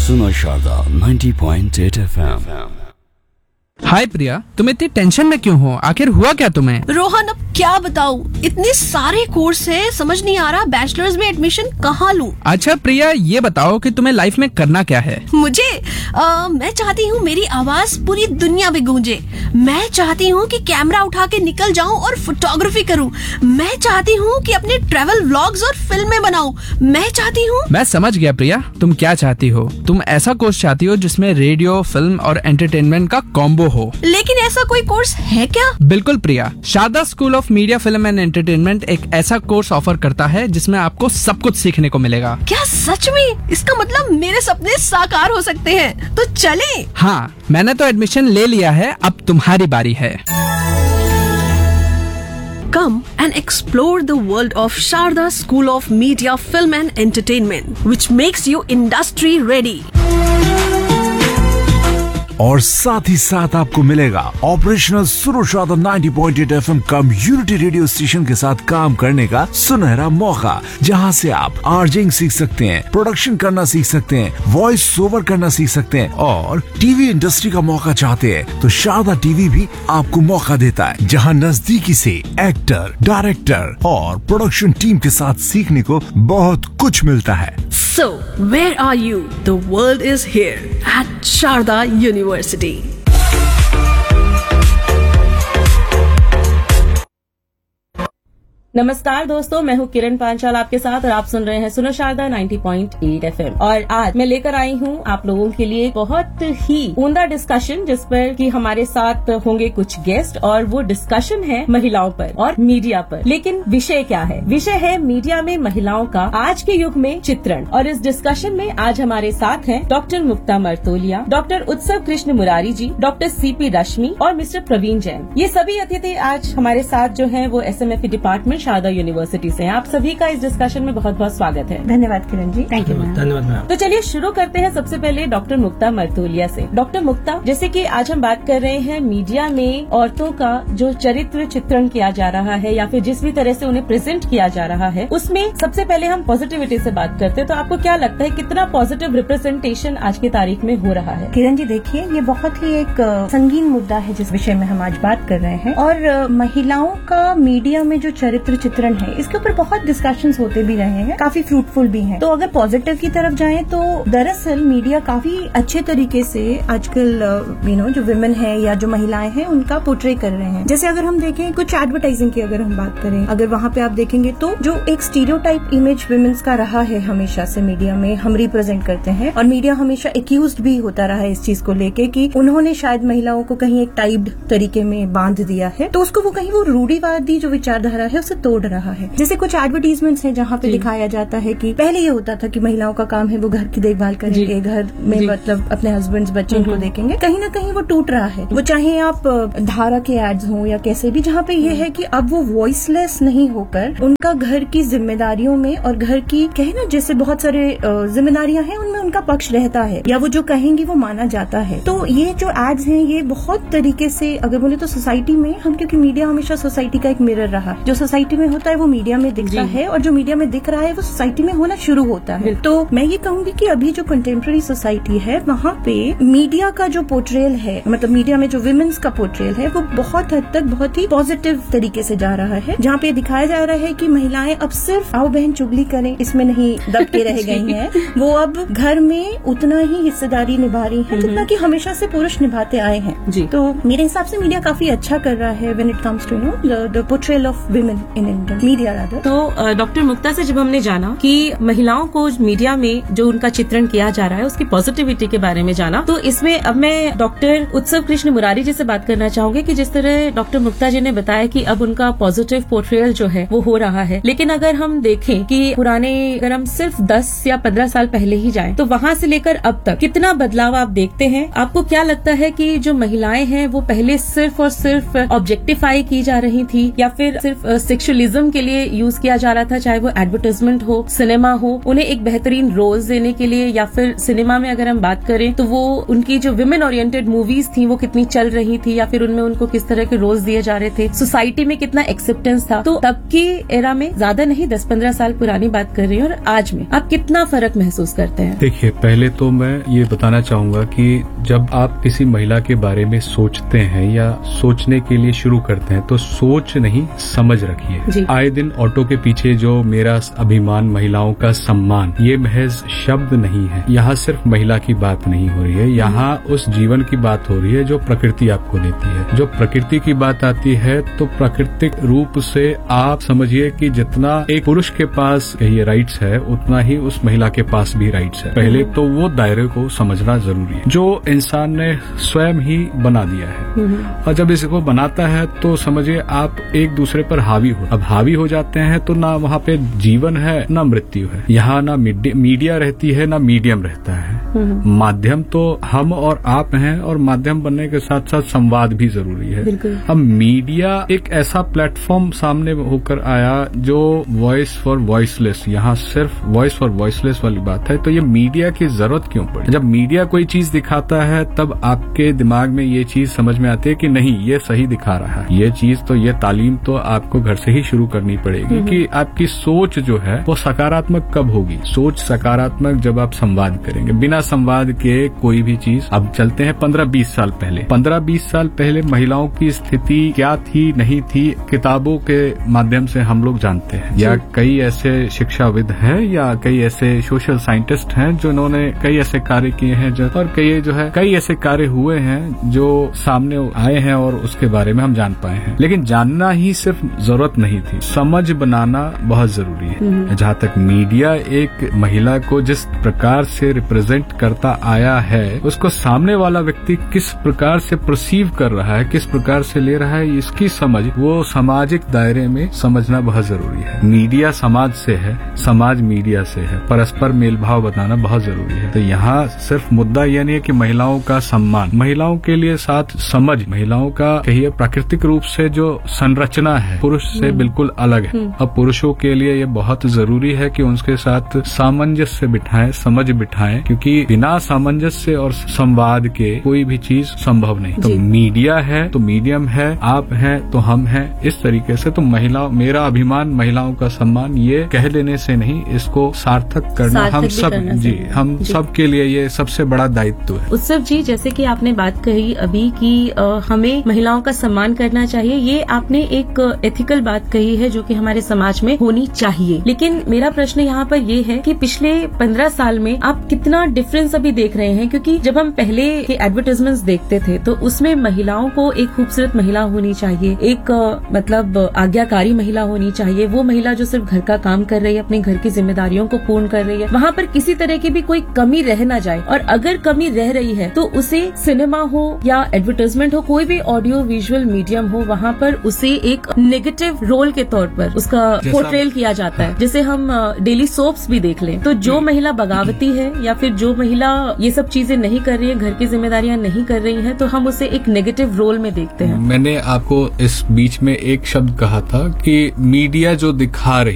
सुनो शारदा 90.8 FM। हाय प्रिया, तुम इतनी टेंशन में क्यों हो? आखिर हुआ क्या तुम्हें? रोहन, अब क्या बताऊं, इतने सारे कोर्स है, समझ नहीं आ रहा बैचलर्स में एडमिशन कहाँ लूं। अच्छा प्रिया, ये बताओ कि तुम्हें लाइफ में करना क्या है? मुझे मैं चाहती हूँ मेरी आवाज पूरी दुनिया में गूंजे। मैं चाहती हूँ कि कैमरा उठा के निकल जाऊँ और फोटोग्राफी करूँ। मैं चाहती हूँ कि अपने ट्रैवल व्लॉग्स और फिल्में बनाऊँ। मैं चाहती हूँ। मैं समझ गया प्रिया, तुम क्या चाहती हो। तुम ऐसा कोर्स चाहती हो जिसमें रेडियो, फिल्म और एंटरटेनमेंट का कॉम्बो हो। लेकिन ऐसा कोई कोर्स है क्या? बिल्कुल प्रिया, Sharda school of media, film and entertainment एक ऐसा कोर्स ऑफर करता है जिसमें आपको सब कुछ सीखने को मिलेगा। क्या सच में? इसका मतलब मेरे सपने साकार हो सकते हैं, तो चलें। हाँ, मैंने तो एडमिशन ले लिया है, अब तुम्हारी बारी है। Come and explore the world of Sharda School of Media, Film and Entertainment, which makes you industry ready. और साथ ही साथ आपको मिलेगा ऑपरेशनल सुनो Sharda 90.8 FM community radio station के साथ काम करने का सुनहरा मौका, जहां से आप आरजेइंग सीख सकते हैं, प्रोडक्शन करना सीख सकते हैं, वॉइस ओवर करना सीख सकते हैं और टीवी इंडस्ट्री का मौका चाहते हैं तो शारदा टीवी भी आपको मौका देता है, जहां नजदीकी से एक्टर, डायरेक्टर और प्रोडक्शन टीम के साथ सीखने को बहुत कुछ मिलता है। So, where are you? The world is here at Sharda University. नमस्कार दोस्तों, मैं हूँ किरण पांचाल आपके साथ और आप सुन रहे हैं सुनो शारदा 90.8 FM। और आज मैं लेकर आई हूँ आप लोगों के लिए बहुत ही उम्दा डिस्कशन, जिस पर कि हमारे साथ होंगे कुछ गेस्ट और वो डिस्कशन है महिलाओं पर और मीडिया पर। लेकिन विषय क्या है? विषय है मीडिया में महिलाओं का आज के युग में चित्रण। और इस डिस्कशन में आज हमारे साथ हैं डॉक्टर मुक्ता मर्तोलिया, डॉक्टर उत्सव कृष्ण मुरारी जी, डॉक्टर CP रश्मि और मिस्टर प्रवीण जैन। ये सभी अतिथि आज हमारे साथ जो है वो SMFE डिपार्टमेंट शारदा यूनिवर्सिटी से। आप सभी का इस डिस्कशन में बहुत बहुत स्वागत है। धन्यवाद किरण जी। Thank you. धन्यवाद मैम। तो चलिए शुरू करते हैं सबसे पहले डॉक्टर मुक्ता मर्तोलिया से। डॉक्टर मुक्ता, जैसे कि आज हम बात कर रहे हैं मीडिया में औरतों का जो चरित्र चित्रण किया जा रहा है या फिर जिस भी तरह से उन्हें प्रेजेंट किया जा रहा है, उसमें सबसे पहले हम पॉजिटिविटी से बात करते हैं। तो आपको क्या लगता है कितना पॉजिटिव रिप्रेजेंटेशन आज की तारीख में हो रहा है? किरण जी देखिए, ये बहुत ही एक संगीन मुद्दा है जिस विषय में हम आज बात कर रहे हैं। और महिलाओं का मीडिया में जो चरित्र चित्रण है, इसके ऊपर बहुत डिस्कशंस होते भी रहे हैं, काफी फ्रूटफुल भी हैं। तो अगर पॉजिटिव की तरफ जाएं तो दरअसल मीडिया काफी अच्छे तरीके से आजकल जो विमेन है या जो महिलाएं हैं उनका पोर्ट्रे कर रहे हैं। जैसे अगर हम देखें कुछ एडवर्टाइजिंग की अगर हम बात करें, अगर वहाँ पे आप देखेंगे तो जो एक स्टीरियोटाइप इमेज विमेन्स का रहा है हमेशा से मीडिया में हम रिप्रेजेंट करते हैं, और मीडिया हमेशा एक्यूज्ड भी होता रहा है इस चीज को लेके कि उन्होंने शायद महिलाओं को कहीं एक टाइप्ड तरीके में बांध दिया है, तो उसको वो कहीं वो रूढ़िवादी जो विचारधारा है उसे तोड़ रहा है। जैसे कुछ एडवर्टीजमेंट्स हैं जहाँ पे दिखाया जाता है कि पहले ये होता था कि महिलाओं का काम है वो घर की देखभाल करेंगे, घर में मतलब अपने हस्बैंड्स बच्चे को देखेंगे। कहीं ना कहीं वो टूट रहा है। वो चाहे आप धारा के एड्स हो या कैसे भी, जहाँ पे ये है कि अब वो वॉइसलेस नहीं होकर उनका घर की जिम्मेदारियों में और घर की कहे ना जैसे बहुत सारे जिम्मेदारियां हैं उनमें उनका पक्ष रहता है या वो जो कहेंगी वो माना जाता है। तो ये जो एड्स हैं ये बहुत तरीके से अगर बोले तो सोसाइटी में हम, क्योंकि मीडिया हमेशा सोसाइटी का एक मिरर रहा है, जो सोसाइटी में होता है वो मीडिया में दिखता है और जो मीडिया में दिख रहा है वो सोसाइटी में होना शुरू होता है। तो मैं ये कहूंगी कि अभी जो कंटेम्प्रेरी सोसाइटी है वहाँ पे मीडिया का जो पोर्ट्रेल है, मतलब मीडिया में जो विमेन्स का पोर्ट्रेल है वो बहुत हद तक बहुत ही पॉजिटिव तरीके से जा रहा है, जहाँ पे दिखाया जा रहा है कि महिलाएं अब सिर्फ आओ बहन चुगली करें इसमें नहीं दब के रह गई हैं। वो अब घर में उतना ही हिस्सेदारी निभा रही है जितना कि हमेशा से पुरुष निभाते आए हैं जी। तो मेरे हिसाब से मीडिया काफी अच्छा कर रहा है when it comes to the portrayal of women in Indian media rather. तो डॉक्टर मुक्ता से जब हमने जाना कि महिलाओं को मीडिया में जो उनका चित्रण किया जा रहा है उसकी पॉजिटिविटी के बारे में जाना, तो इसमें अब मैं डॉक्टर उत्सव कृष्ण मुरारी जी से बात करना चाहूंगी कि जिस तरह डॉक्टर मुक्ता जी ने बताया कि अब उनका पॉजिटिव पोर्ट्रेयल जो है वो हो रहा है, लेकिन अगर हम देखें कि पुराने अगर हम सिर्फ 10 या 15 साल पहले ही जाएं तो वहाँ से लेकर अब तक कितना बदलाव आप देखते हैं? आपको क्या लगता है कि जो महिलाएं हैं वो पहले सिर्फ और सिर्फ ऑब्जेक्टिफाई की जा रही थी या फिर सिर्फ सेक्सुअलिज्म के लिए यूज किया जा रहा था, चाहे वो एडवर्टाइजमेंट हो, सिनेमा हो, उन्हें एक बेहतरीन रोल्स देने के लिए, या फिर सिनेमा में अगर हम बात करें तो वो उनकी जो विमेन ओरिएंटेड मूवीज थी वो कितनी चल रही थी या फिर उनमें उनको किस तरह के रोल्स दिए जा रहे थे, सोसाइटी में कितना एक्सेप्टेंस था। तो तब की एरा में, ज्यादा नहीं 10-15 साल पुरानी बात कर रही हूँ, और आज में आप कितना फर्क महसूस करते हैं? देखिए देखिए, पहले तो मैं ये बताना चाहूंगा कि जब आप किसी महिला के बारे में सोचते हैं या सोचने के लिए शुरू करते हैं तो सोच नहीं, समझ रखिए। आए दिन ऑटो के पीछे जो मेरा अभिमान, महिलाओं का सम्मान, ये महज शब्द नहीं है। यहाँ सिर्फ महिला की बात नहीं हो रही है, यहाँ उस जीवन की बात हो रही है जो प्रकृति आपको देती है। जो प्रकृति की बात आती है तो प्राकृतिक रूप से आप समझिए कि जितना एक पुरुष के पास ये राइट्स है उतना ही उस महिला के पास भी राइट्स है। पहले तो वो दायरे को समझना जरूरी है जो इंसान ने स्वयं ही बना दिया है। और जब इसको बनाता है तो समझिए आप एक दूसरे पर हावी हो। अब हावी हो जाते हैं तो ना वहाँ पे जीवन है ना मृत्यु है। यहाँ ना मीडिया रहती है ना मीडियम रहता है। माध्यम तो हम और आप हैं और माध्यम बनने के साथ साथ संवाद भी जरूरी है। अब मीडिया एक ऐसा प्लेटफॉर्म सामने होकर आया जो वॉइस फॉर वॉइसलेस, यहाँ सिर्फ वॉइस फॉर वॉइसलेस वाली बात है। तो ये मीडिया की जरूरत क्यों पड़ी? जब मीडिया कोई चीज दिखाता है तब आपके दिमाग में ये चीज समझ में आती है कि नहीं, ये सही दिखा रहा है। ये चीज तो, ये तालीम तो आपको घर से ही शुरू करनी पड़ेगी कि आपकी सोच जो है वो सकारात्मक कब होगी। सोच सकारात्मक जब आप संवाद करेंगे। बिना संवाद के कोई भी चीज, अब चलते हैं 15-20 साल पहले। 15-20 साल पहले महिलाओं की स्थिति क्या थी, नहीं थी, किताबों के माध्यम से हम लोग जानते हैं, या कई ऐसे शिक्षाविद हैं या कई ऐसे सोशल साइंटिस्ट हैं जिन्होंने कई ऐसे कार्य किए हैं और कई ऐसे कार्य हुए हैं जो सामने आए हैं और उसके बारे में हम जान पाए हैं। लेकिन जानना ही सिर्फ जरूरत नहीं थी, समझ बनाना बहुत जरूरी है। जहाँ तक मीडिया एक महिला को जिस प्रकार से रिप्रेजेंट करता आया है, उसको सामने वाला व्यक्ति किस प्रकार से परसीव कर रहा है, किस प्रकार से ले रहा है, इसकी समझ वो सामाजिक दायरे में समझना बहुत जरूरी है। मीडिया समाज से है, समाज मीडिया से है, परस्पर मेल भाव बताना बहुत जरूरी है। तो यहाँ सिर्फ मुद्दा यह नहीं है कि महिलाओं का सम्मान, महिलाओं के लिए साथ समझ, महिलाओं का कहिए प्राकृतिक रूप से जो संरचना है पुरुष से बिल्कुल अलग है। अब पुरुषों के लिए ये बहुत जरूरी है कि उनके साथ सामंजस्य बिठाएं, समझ बिठाएं, क्योंकि बिना सामंजस्य और संवाद के कोई भी चीज संभव नहीं। तो मीडिया है तो मीडियम है, आप हैं तो हम हैं, इस तरीके से। तो महिला, मेरा अभिमान, महिलाओं का सम्मान, ये कह लेने से नहीं, इसको सार्थक करना हम सब, हम सब के लिए ये सबसे बड़ा दायित्व है। उत्सव जी, जैसे कि आपने बात कही अभी कि हमें महिलाओं का सम्मान करना चाहिए, ये आपने एक एथिकल बात कही है जो कि हमारे समाज में होनी चाहिए। लेकिन मेरा प्रश्न यहाँ पर ये है कि पिछले 15 साल में आप कितना डिफरेंस अभी देख रहे हैं? क्योंकि जब हम पहले के एडवर्टाइजमेंट्स देखते थे तो उसमें महिलाओं को एक खूबसूरत महिला होनी चाहिए, एक मतलब आज्ञाकारी महिला होनी चाहिए, वो महिला जो सिर्फ घर का काम कर रही है, अपने घर की जिम्मेदारियों को पूर्ण कर रही है, वहाँ पर किसी तरह की भी कोई कमी रह ना जाए। और अगर कमी रह रही है तो उसे सिनेमा हो या एडवर्टाइजमेंट हो, कोई भी ऑडियो विजुअल मीडियम हो, वहाँ पर उसे एक नेगेटिव रोल के तौर पर उसका पोर्ट्रेल किया जाता है। जैसे हम डेली सोप्स भी देख लें तो जो महिला बगावती है या फिर जो महिला ये सब चीजें नहीं कर रही है, घर की जिम्मेदारियां नहीं कर रही है, तो हम उसे एक नेगेटिव रोल में देखते हैं। मैंने आपको इस बीच में एक शब्द कहा था कि मीडिया जो दिखा रही